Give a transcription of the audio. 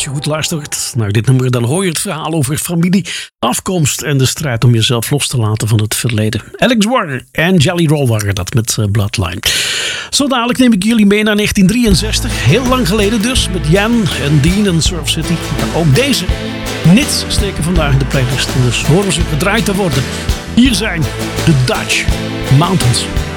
als je goed luistert naar dit nummer, dan hoor je het verhaal over familie, afkomst en de strijd om jezelf los te laten van het verleden. Alex Warner en Jelly Roll waren dat met Bloodline. Zo dadelijk neem ik jullie mee naar 1963. Heel lang geleden dus, met Jan en Dean en Surf City. Maar ook deze nits steken vandaag in de playlist. En dus horen ze gedraaid te worden. Hier zijn de Dutch Mountains.